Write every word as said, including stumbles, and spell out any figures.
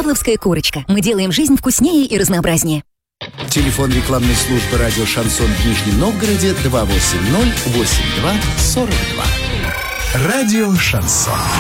Павловская курочка. Мы делаем жизнь вкуснее и разнообразнее. Телефон рекламной службы радио «Шансон» в Нижнем Новгороде два восемь ноль восемь два сорок два. Радио «Шансон».